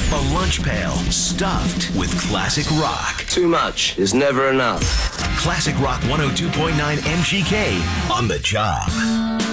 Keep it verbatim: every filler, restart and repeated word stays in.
A lunch pail stuffed with classic rock. Too much is never enough. Classic Rock one oh two point nine M G K on the job.